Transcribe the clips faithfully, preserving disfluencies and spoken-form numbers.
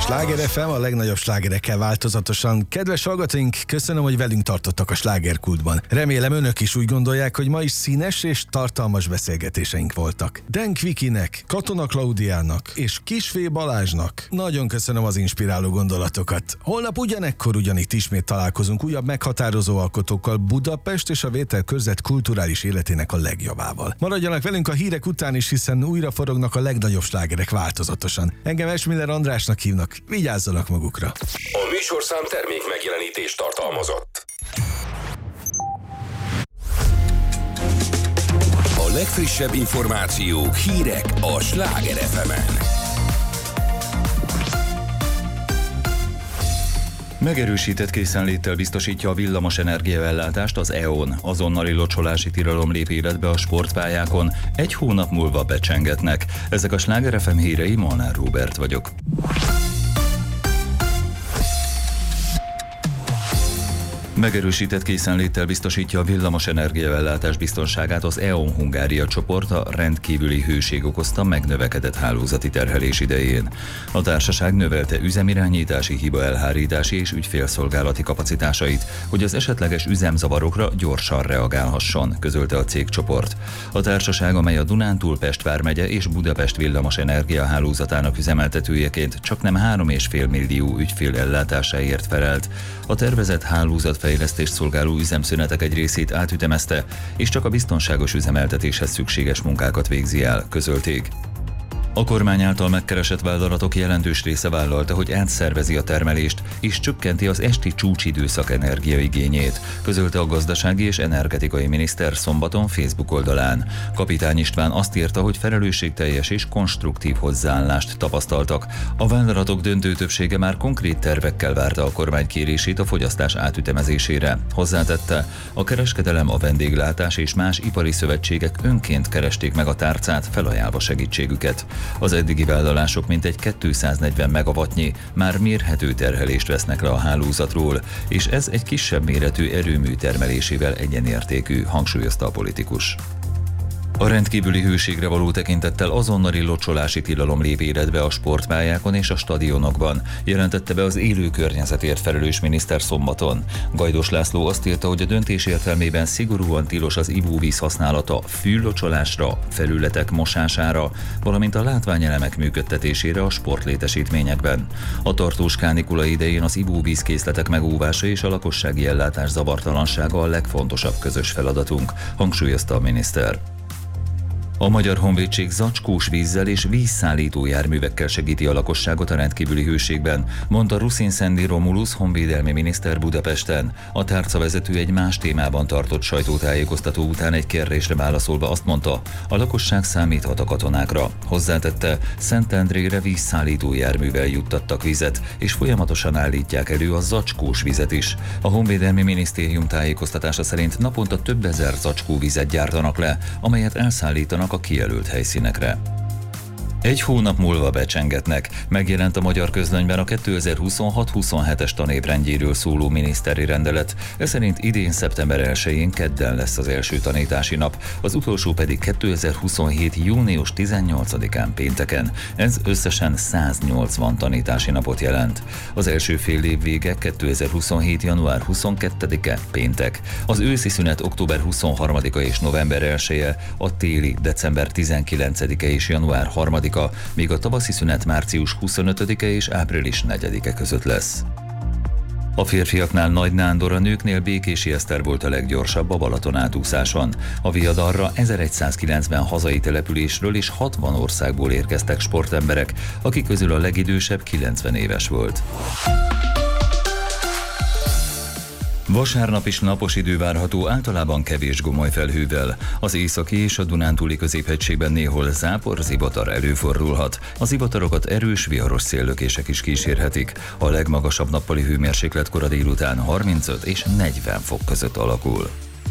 Sláger ef em, a legnagyobb slágerekkel változatosan. Kedves hallgatóink, köszönöm, hogy velünk tartottak a slágerkultban. Remélem önök is úgy gondolják, hogy ma is színes és tartalmas beszélgetéseink voltak. Dan Kvikinek, Katona Klaudiának és Kisvé Balázsnak nagyon köszönöm az inspiráló gondolatokat. Holnap ugyanekkor ugyanitt ismét találkozunk újabb meghatározó alkotókkal Budapest és a Vételkörzet kulturális életének a legjavával. Maradjanak velünk a hírek után is, hiszen újra forognak a legnagyobb slágerek változatosan. Engem Esmiller Andrásnak hívnak, vigyázzanak magukra. A műsorszám termék megjelenítést tartalmazott. A legfrissebb információk, hírek a Sláger ef emen. Megerősített készenléttel biztosítja a villamos energiaellátást az é o en. Azonnali locsolási tilalom lép életbe a sportpályákon, egy hónap múlva becsengetnek. Ezek a Sláger ef em hírei, Molnár Róbert vagyok. Megerősített készenléttel biztosítja a villamos energiaellátás biztonságát az é o en Hungária csoport a rendkívüli hőség okozta megnövekedett hálózati terhelés idején. A társaság növelte üzemirányítási, hibaelhárítási és ügyfélszolgálati kapacitásait, hogy az esetleges üzemzavarokra gyorsan reagálhasson, közölte a cégcsoport. A társaság, amely a Dunántúl-Pest vármegye és Budapest villamos energiahálózatának üzemeltetőjeként csaknem három egész öt millió ügyfél ellátásáért felelt, a tervezett hálózat fejlesztést szolgáló üzemszünetek egy részét átütemezte, és csak a biztonságos üzemeltetéshez szükséges munkákat végzi el, közölték. A kormány által megkeresett vállalatok jelentős része vállalta, hogy átszervezi a termelést, és csökkenti az esti csúcsidőszak energiaigényét, közölte a gazdasági és energetikai miniszter szombaton Facebook oldalán. Kapitány István azt írta, hogy felelősségteljes és konstruktív hozzáállást tapasztaltak. A vállalatok döntő többsége már konkrét tervekkel várta a kormány kérését a fogyasztás átütemezésére. Hozzátette, a kereskedelem, a vendéglátás és más ipari szövetségek önként keresték meg a tárcát, felajánlva segítségüket. Az eddigi vállalások mintegy kétszáznegyven megawattnyi már mérhető terhelést vesznek le a hálózatról, és ez egy kisebb méretű erőmű termelésével egyenértékű, hangsúlyozta a politikus. A rendkívüli hőségre való tekintettel azonnali locsolási tilalom lép életbe a sportpályákon és a stadionokban, jelentette be az élő környezetért felelős miniszter szombaton. Gajdos László azt írta, hogy a döntés értelmében szigorúan tilos az ivóvíz használata fűlocsolásra, felületek mosására, valamint a látványelemek működtetésére a sportlétesítményekben. A tartós kánikula idején az ivóvízkészletek megóvása és a lakossági ellátás zavartalansága a legfontosabb közös feladatunk, hangsúlyozta a miniszter. A Magyar Honvédség zacskós vízzel és vízszállító járművekkel segíti a lakosságot a rendkívüli hőségben, mondta Ruszin Szendi Romulus honvédelmi miniszter Budapesten. A tárcavezető egy más témában tartott sajtótájékoztató után egy kérdésre válaszolva azt mondta, a lakosság számíthat a katonákra. Hozzátette, Szentendrére vízszállító járművel juttattak vizet, és folyamatosan állítják elő a zacskós vizet is. A Honvédelmi Minisztérium tájékoztatása szerint naponta több ezer zacskó vizet gyártanak le, amelyet elszállítanak a kijelölt helyszínekre. Egy hónap múlva becsengetnek. Megjelent a Magyar Közlönyben a kétezer-huszonhat huszonhetes tanévrendjéről szóló miniszteri rendelet. Ez szerint idén szeptember elsején kedden lesz az első tanítási nap, az utolsó pedig kétezer-huszonhét június tizennyolcadikán pénteken. Ez összesen száznyolcvan tanítási napot jelent. Az első fél év vége kétezer-huszonhét január huszonkettedike péntek. Az őszi szünet október huszonharmadika és november elseje, a téli december tizenkilencedike és január harmadika, míg a tavaszi szünet március huszonötödike és április negyedike között lesz. A férfiaknál Nagy Nándor, a nőknél Békési Eszter volt a leggyorsabb a Balaton átúszáson. A viadalra ezerszázkilencven hazai településről és hatvan országból érkeztek sportemberek, akik közül a legidősebb kilencven éves volt. Vasárnap is napos idő várható, általában kevés gomoly felhővel. Az északi és a Dunántúli középhegységben néhol zápor, zivatar előfordulhat. A zivatarokat erős, viharos széllökések is kísérhetik. A legmagasabb nappali hőmérséklet kora délután harmincöt és negyven fok között alakul.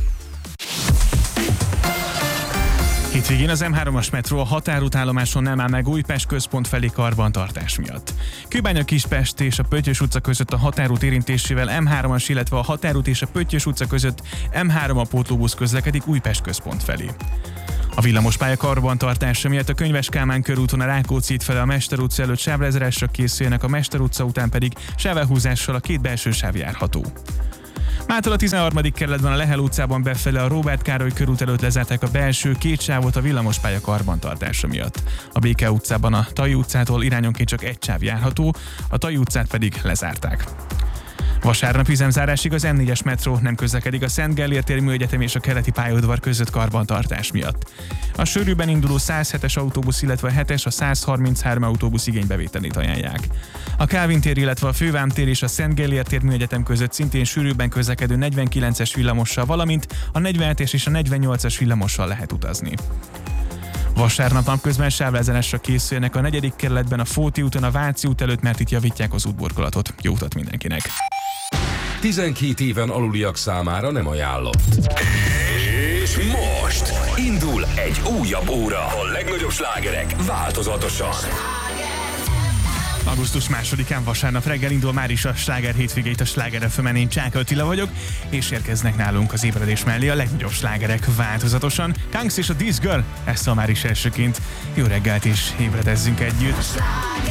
Hétvégén az em hármas metró a határútállomáson nem áll meg Újpest központ felé karbantartás miatt. Kőbánya Kispest és a Pöttyös utca között a határút érintésével em hármas, illetve a határút és a Pöttyös utca között em három a pótlóbusz közlekedik Újpest központ felé. A villamospálya karbantartása miatt a Könyves Kálmán körúton a Rákóczi út fele a Mester utca előtt sávlezárásra készüljenek, a Mester utca után pedig sávelhúzással a két belső sáv járható. Mától a tizenharmadik kerületben a Lehel utcában befele a Róbert Károly körút előtt lezárták a belső két sávot a villamospálya karbantartása miatt. A Béke utcában a Tai utcától irányonként csak egy sáv járható, a Tai utcát pedig lezárták. Vasárnap üzemzárásig az M négyes metró nem közlekedik a Szent Gellért téri Műegyetem és a keleti pályaudvar között karbantartás miatt. A sűrűben induló száz hetes autóbusz, illetve a hetes, a száz harminchárom autóbusz igénybevételét ajánlják. A Kálvin tér, illetve a Fővám tér és a Szent Gellért tér Műegyetem között szintén sűrűbben közlekedő negyvenkilences villamossal, valamint a negyvenhetes és a negyvennyolcas villamossal lehet utazni. Vasárnap napközben sávlezárásra készüljenek a negyedik kerületben a Fóti úton, a Váci út előtt, mert itt javítják az útburkolatot. Jó utat mindenkinek! tizenkét éven aluliak számára nem ajánlott. És most indul egy újabb óra. A legnagyobb slágerek változatosan. augusztus másodikán vasárnap reggel indul már is a sláger hétvégét a Sláger ef emen. Én Csák Attila vagyok, és érkeznek nálunk az ébredés mellé a legnagyobb slágerek változatosan. Kangs és a This Girl, ezt a már is elsőként. Jó reggelt és ébredezzünk együtt!